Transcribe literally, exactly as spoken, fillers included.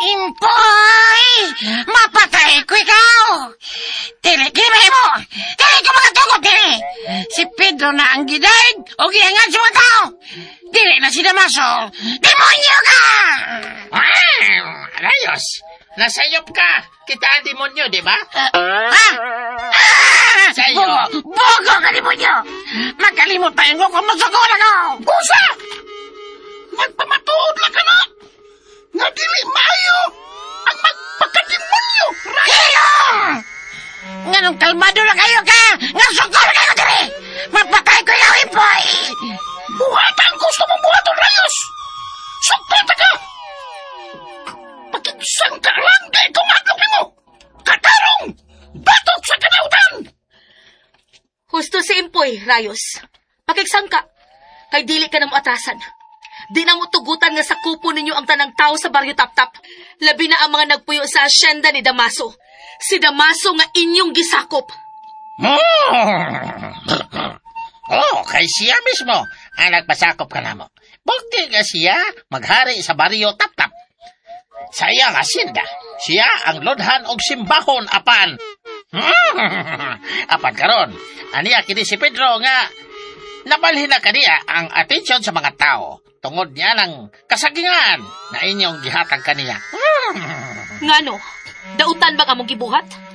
Impoy! Mapatay ko ikaw! Dili, kinimay mo! Dili ko mga tugot, dili! Si Pedro na ang gidaig o gihangan sa mga tao! Dili na si Damaso! Demonyo ka! Ah, Rayos! Nasayop ka! Kita ang demonyo, di ba? Uh, ha? Ah! Sayo! Bogo! Bogo ka, demonyo! Magkalimot pa yung kung masagol ako! Busa! Magpamatuod lang ka na! Nga dili maayo ang magpakademonyo, Rayos! Hilo! Nga nung kalmado na kayo ka! Nga sugol kayo diri! Mapatay ko yung Impoy! Buhatan gusto mong buhaton, Rayos! Sugpata ka! Pakinsang ka lang dahil kumadlok mo! Katarong! Batok sa kanautan! Husto si Impoy, Rayos. Pakiksangka. Kay dili ka na mo atrasan. Di na mo tugutan nga sa kupo ninyo ang tanang tao sa Baryo Taptap. Labi na ang mga nagpuyo sa asyenda ni Damaso. Si Damaso nga inyong gisakop. Oh, kay siya mismo ang nagpasakop ka na mo. Bukti nga siya maghari sa Baryo Taptap. Sa iyang asyenda, siya ang lodhan og simbahon apan. Apan karon, aniya kini si Pedro nga nabalhin na kaniya ang atensyon sa mga tao. Tungod niya ng kasagingan na inyong gihatag kaniya. Ngano, dautan ba ka mong gibuhat?